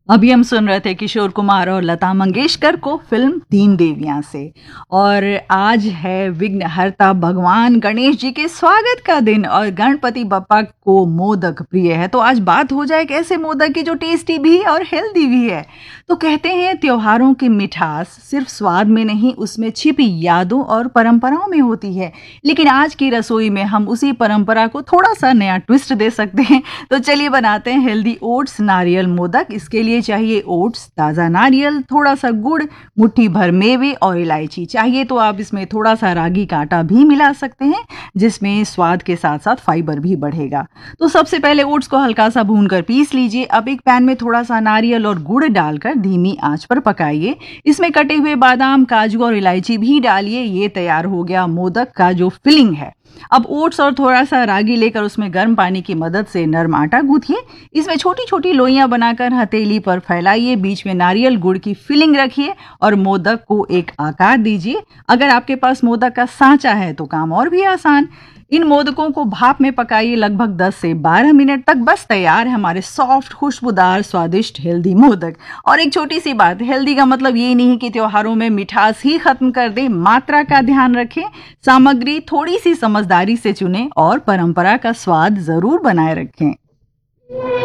अभी हम सुन रहे थे किशोर कुमार और लता मंगेशकर को फिल्म तीन देवियां से। और आज है विघ्नहर्ता भगवान गणेश जी के स्वागत का दिन और गणपति बप्पा को मोदक प्रिय है। तो आज बात हो जाए कैसे मोदक की जो टेस्टी भी है और हेल्दी भी है। तो कहते हैं त्योहारों की मिठास सिर्फ स्वाद में नहीं, उसमें छिपी यादों और परंपराओं में होती है। लेकिन आज की रसोई में हम उसी परंपरा को थोड़ा सा नया ट्विस्ट दे सकते हैं। तो चलिए बनाते हैं हेल्दी ओट्स नारियल मोदक। इसके लिए चाहिए ओट्स, ताज़ा नारियल, थोड़ा सा गुड़, मुट्ठी भर मेवे और इलायची। चाहिए तो आप इसमें थोड़ा सा रागी का आटा भी मिला सकते हैं, जिसमें स्वाद के साथ साथ फाइबर भी बढ़ेगा। तो सबसे पहले ओट्स को हल्का सा भूनकर पीस लीजिए। अब एक पैन में थोड़ा सा नारियल और गुड़ डालकर धीमी आंच पर पकाइए। इसमें कटे हुए बादाम, काजू और इलायची भी डालिए। ये तैयार हो गया मोदक का जो फिलिंग है। अब ओट्स और थोड़ा सा रागी लेकर उसमें गर्म पानी की मदद से नरम आटा गूंथिए। इसमें छोटी छोटी लोइयां बनाकर हथेली पर फैलाइए। बीच में नारियल गुड़ की फिलिंग रखिए और मोदक को एक आकार दीजिए। अगर आपके पास मोदक का सांचा है तो काम और भी आसान। इन मोदकों को भाप में पकाइए लगभग 10 से 12 मिनट तक। बस तैयार है हमारे सॉफ्ट, खुशबूदार, स्वादिष्ट हेल्दी मोदक। और एक छोटी सी बात, हेल्दी का मतलब ये नहीं कि त्योहारों में मिठास ही खत्म कर दें। मात्रा का ध्यान रखें, सामग्री थोड़ी सी समझदारी से चुनें और परंपरा का स्वाद जरूर बनाए रखें।